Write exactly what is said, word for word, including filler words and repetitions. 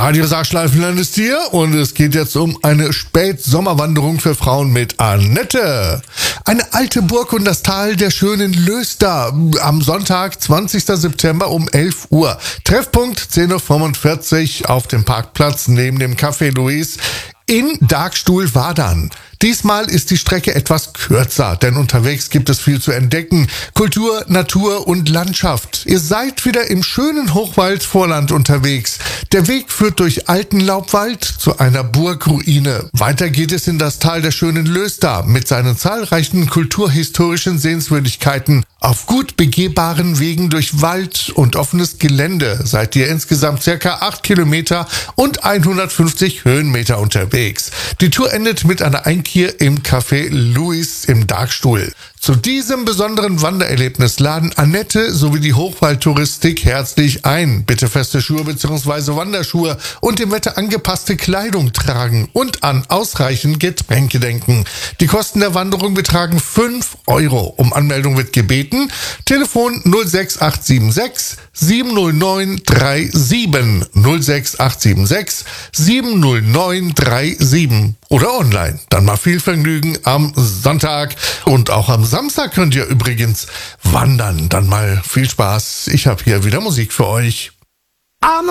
Radio Saarschleifenland ist hier und es geht jetzt um eine Spätsommerwanderung für Frauen mit Annette. Eine alte Burg und das Tal der schönen Löster am Sonntag, zwanzigsten September um elf Uhr. Treffpunkt zehn Uhr fünfundvierzig auf dem Parkplatz neben dem Café Louis in Dagstuhl-Wadern. Diesmal ist die Strecke etwas kürzer, denn unterwegs gibt es viel zu entdecken. Kultur, Natur und Landschaft. Ihr seid wieder im schönen Hochwald-Vorland unterwegs. Der Weg führt durch alten Laubwald zu einer Burgruine. Weiter geht es in das Tal der schönen Löster mit seinen zahlreichen kulturhistorischen Sehenswürdigkeiten. Auf gut begehbaren Wegen durch Wald und offenes Gelände seid ihr insgesamt circa acht Kilometer und hundertfünfzig Höhenmeter unterwegs. Die Tour endet mit einer Einkehr im Café Louis im Dagstuhl. Zu diesem besonderen Wandererlebnis laden Annette sowie die Hochwaldtouristik herzlich ein. Bitte feste Schuhe bzw. Wanderschuhe und dem Wetter angepasste Kleidung tragen und an ausreichend Getränke denken. Die Kosten der Wanderung betragen fünf Euro. Um Anmeldung wird gebeten. Telefon null sechs acht sieben sechs sieben null neun drei sieben null sechs acht sieben sechs sieben null neun drei sieben oder online. Dann mal viel Vergnügen am Sonntag und auch am Samstag könnt ihr übrigens wandern. Dann mal viel Spaß. Ich habe hier wieder Musik für euch. I'm